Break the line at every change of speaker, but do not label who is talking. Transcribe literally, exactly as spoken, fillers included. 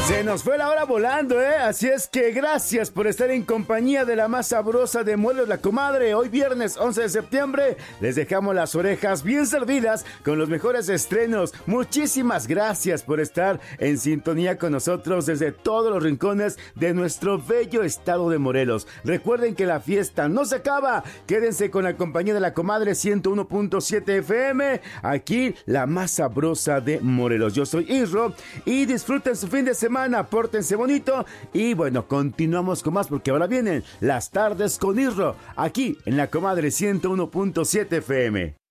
Se nos fue la hora volando, ¿eh? Así es que gracias por estar en compañía de la más sabrosa de Morelos, La Comadre. Hoy viernes once de septiembre les dejamos las orejas bien servidas con los mejores estrenos. Muchísimas gracias por estar en sintonía con nosotros desde todos los rincones de nuestro bello estado de Morelos. Recuerden que la fiesta no se acaba. Quédense con la compañía de La Comadre ciento uno punto siete F M. Aquí la más sabrosa de Morelos. Yo soy Isro y disfruten su fin de semana. Pórtense bonito y bueno, continuamos con más porque ahora vienen las tardes con Isro aquí en La Comadre ciento uno punto siete F M.